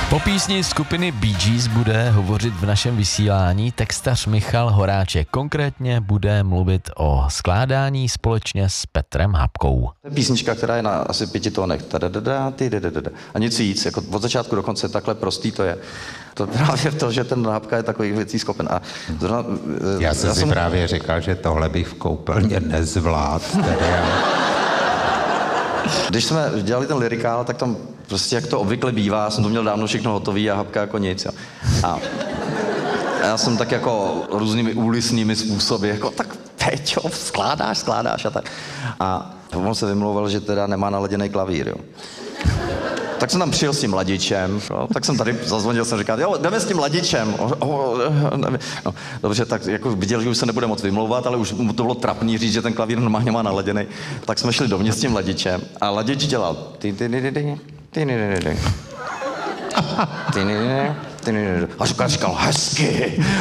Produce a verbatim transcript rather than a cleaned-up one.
Po písni skupiny Bee Gees bude hovořit v našem vysílání textař Michal Horáček. Konkrétně bude mluvit o skládání společně s Petrem Hapkou. To je písnička, která je na asi pěti tónech. A nic víc, jako od začátku do konce takhle prostý to je. To právě to, že ten Hapka je takových věcí schopen. A zrovna, já jsem já si jsem... právě říkal, že tohle bych v koupelně nezvládl. Když jsme dělali ten lyrikál, tak tam prostě jak to obvykle bývá, jsem to měl dávno všechno hotový a Hapka jako nic. Jo. A já jsem tak jako různými úlisnými způsoby, jako tak Peťo, skládáš, skládáš a tak. A on se vymlouval, že teda nemá naladěný klavír, jo. Tak jsem tam přijel s tím ladičem, jo, tak jsem tady zazvonil, jsem říkal, jo, jdeme s tím ladičem. O, o, no, dobře, tak jako viděl, že už se nebude moc vymlouvat, ale už mu to bylo trapný říct, že ten klavír normálně má naladěný. Tak jsme šli dovnitř s tím ladičem a ladič dělal ty ty ty ty ty ty ty ty ty ty ty ty a říkal, hezky.